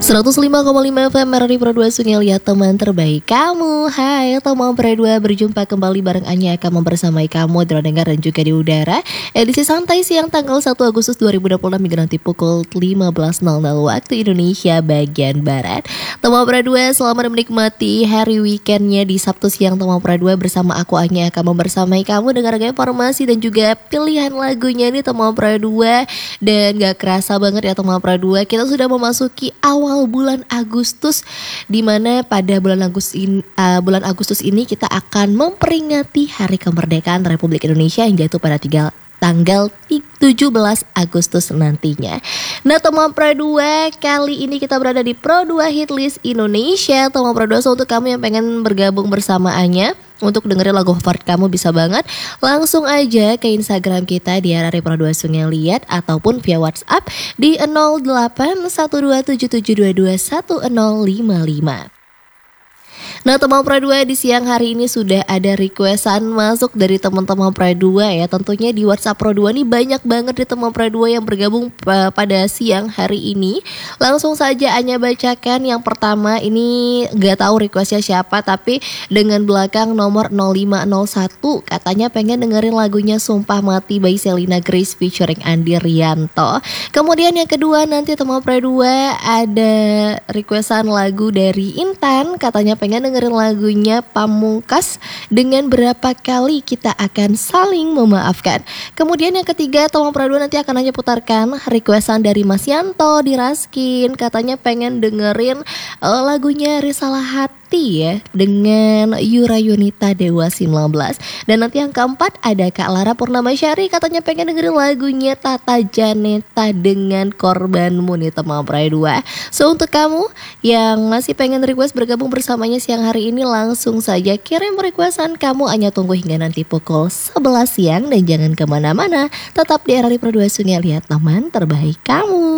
105,5 FM RRI Pro 2 Sungai Lihat teman terbaik kamu. Hai teman Pro 2, berjumpa kembali bareng Anya akan membersamai kamu di dengar dan juga di udara. Edisi santai siang tanggal 1 Agustus 2026 hingga nanti pukul 15.00 waktu Indonesia bagian Barat. Teman Pro 2, selamat menikmati hari weekendnya di Sabtu siang. Teman Pro 2 bersama aku Anya akan membersamai kamu dengan ragam informasi dan juga pilihan lagunya nih Teman Pro 2. Dan gak kerasa banget ya Teman Pro 2, kita sudah memasuki awal bulan Agustus, di mana pada bulan Agustus ini kita akan memperingati Hari Kemerdekaan Republik Indonesia yang jatuh pada tanggal 17 Agustus nantinya. Nah teman Pro 2, kali ini kita berada di Pro 2 Hitlist Indonesia. Teman Pro 2, so untuk kamu yang pengen bergabung bersama Anya untuk dengerin lagu favorit kamu bisa banget langsung aja ke Instagram kita di RRI Pro 2 Sungai Liat ataupun via WhatsApp di 081277221055. Nah teman Pro 2, di siang hari ini sudah ada requestan masuk dari teman-teman Pro 2 ya. Tentunya di WhatsApp Pro 2 nih banyak banget di teman Pro 2 yang bergabung pada siang hari ini. Langsung saja Anya bacakan. Yang pertama ini gak tahu requestnya siapa, tapi dengan belakang nomor 0501 katanya pengen dengerin lagunya Sumpah Mati by Selina Grace featuring Andi Rianto. Kemudian yang kedua nanti teman Pro 2 ada requestan lagu dari Intan, katanya pengen dengerin lagunya Pamungkas dengan Berapa Kali Kita Akan Saling Memaafkan. Kemudian yang ketiga teman Pro 2 nanti akan hanya putarkan requestan dari Mas Yanto di Raskin, katanya pengen dengerin lagunya Risalah Hati ya dengan Yura Yunita Dewa 19. Dan nanti yang keempat ada Kak Lara Purnamasyari, katanya pengen dengerin lagunya Tata Janeta dengan Korbanmu nih teman Pro 2. So untuk kamu yang masih pengen request bergabung bersamanya siang hari ini, langsung saja kirim requestan kamu. Hanya tunggu hingga nanti pukul 11 siang dan jangan kemana-mana, tetap di RRI Pro 2 Sungai Lihat teman terbaik kamu.